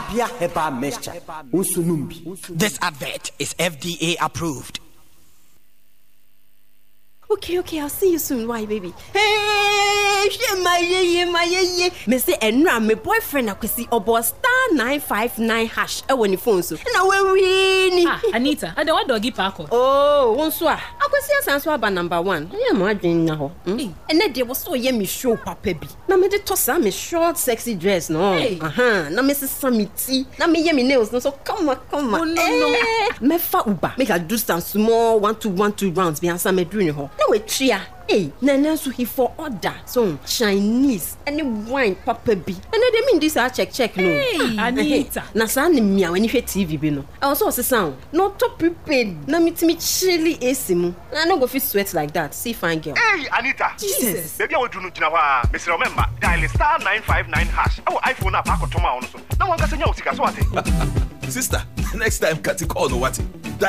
Abia Herbal Mixture. Usunumbi. This advert is FDA approved. Okay, I'll see you soon. Why, baby? Hey, my me say enra my boyfriend akwesi obo star 959 hash e woni phone so. Na we win. Anita, I don't doggy parko. Oh, wonso a. Akwesi asanso aba number 1. Ya ma adwen na ho. Ene de wo so ye me show papa bi. Na me de tosa me short sexy dress no. Na me sesa me ti. Na me ye me nails no so come on. Oh, no. Me fa uba. Make I do some small 1-2 rounds bi ansa me dru ni ho. Na we tria. Hey, Nana so he for order. So Chinese any wine papa bi. And they mean this check no. Hey, Anita. Na sa ni mia when you TV bi no. I also say sound. No to prepared. Na me chilly AC mu. I no go fit sweat like that. See fine girl. Hey, Anita. Jesus. Baby I will do no gina wa. Mr. Remember, dial star 959 hash. Our iPhone app akotoma on so. Na wan ka senya o sika so ate. Sister, next time cut call no what?